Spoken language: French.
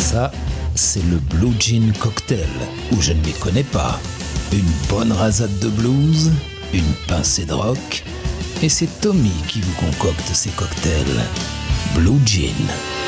Ça, c'est le Blue Jean Cocktail, où je ne m'y connais pas. Une bonne rasade de blues, une pincée de rock, et c'est Tommy qui vous concocte ces cocktails. Blue Jean.